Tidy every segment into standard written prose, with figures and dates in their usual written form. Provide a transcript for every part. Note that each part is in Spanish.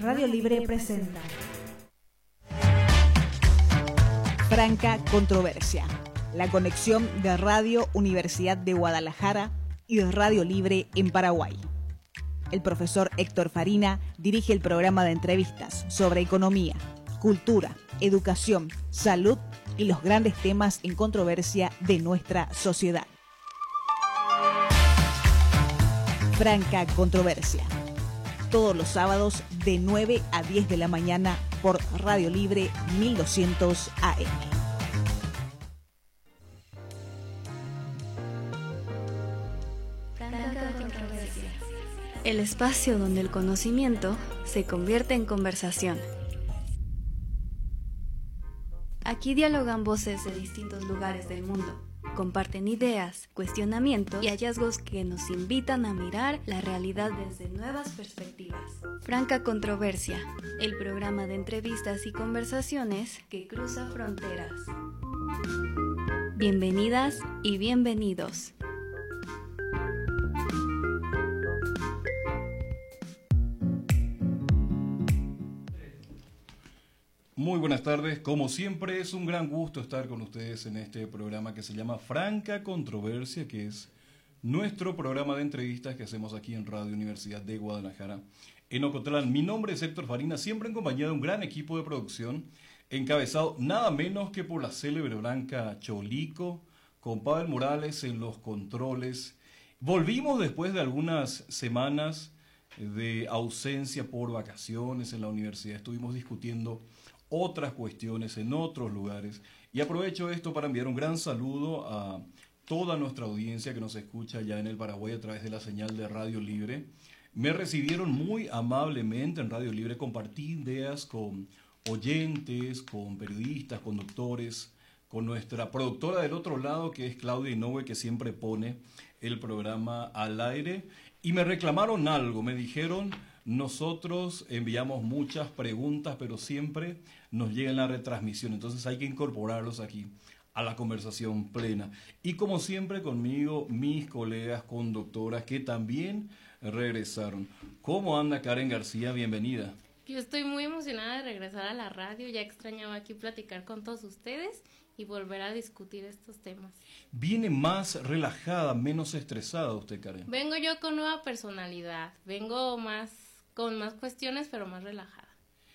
Radio Libre presenta Franca Controversia, la conexión de Radio Universidad de Guadalajara y Radio Libre en Paraguay. El profesor Héctor Farina dirige el programa de entrevistas sobre economía, cultura, educación, salud y los grandes temas en controversia de nuestra sociedad. Franca Controversia, todos los sábados de 9 a 10 de la mañana por Radio Libre 1200 AM. Franca Controversia, el espacio donde el conocimiento se convierte en conversación. Aquí dialogan voces de distintos lugares del mundo. Comparten ideas, cuestionamientos y hallazgos que nos invitan a mirar la realidad desde nuevas perspectivas. Franca Controversia, el programa de entrevistas y conversaciones que cruza fronteras. Bienvenidas y bienvenidos. Muy buenas tardes, como siempre es un gran gusto estar con ustedes en este programa que se llama Franca Controversia, que es nuestro programa de entrevistas que hacemos aquí en Radio Universidad de Guadalajara, en Ocotlán. Mi nombre es Héctor Farina, siempre en compañía de un gran equipo de producción, encabezado nada menos que por la célebre Blanca Cholico, con Pavel Morales en los controles. Volvimos después de algunas semanas de ausencia por vacaciones en la universidad, estuvimos discutiendo otras cuestiones en otros lugares. Y aprovecho esto para enviar un gran saludo a toda nuestra audiencia que nos escucha ya en el Paraguay a través de la señal de Radio Libre. Me recibieron muy amablemente en Radio Libre, compartí ideas con oyentes, con periodistas, conductores, con nuestra productora del otro lado, que es Claudia Inoue, que siempre pone el programa al aire. Y me reclamaron algo, me dijeron: nosotros enviamos muchas preguntas, pero siempre nos llega en la retransmisión, entonces hay que incorporarlos aquí a la conversación plena. Y como siempre conmigo, mis colegas conductoras que también regresaron. ¿Cómo anda Karen García? Bienvenida. Yo estoy muy emocionada de regresar a la radio, ya extrañaba aquí platicar con todos ustedes y volver a discutir estos temas. Viene más relajada, menos estresada usted, Karen. Vengo yo con nueva personalidad, vengo con más cuestiones, pero más relajada.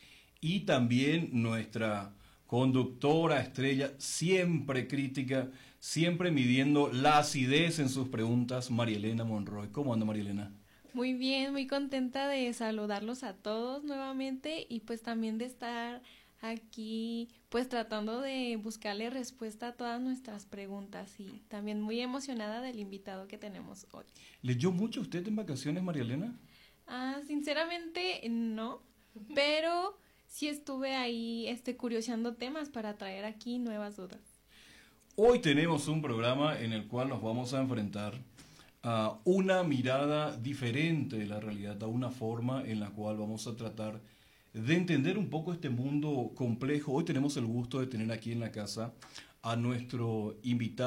Y también nuestra conductora estrella, siempre crítica, siempre midiendo la acidez en sus preguntas, Marielena Monroy. ¿Cómo anda, Marielena? Muy bien, muy contenta de saludarlos a todos nuevamente y pues también de estar aquí pues tratando de buscarle respuesta a todas nuestras preguntas y también muy emocionada del invitado que tenemos hoy. ¿Leyó mucho usted en vacaciones, Marielena? Sinceramente no, pero sí estuve ahí curioseando temas para traer aquí nuevas dudas. Hoy tenemos un programa en el cual nos vamos a enfrentar a una mirada diferente de la realidad, a una forma en la cual vamos a tratar de entender un poco este mundo complejo. Hoy tenemos el gusto de tener aquí en la casa a nuestro invitado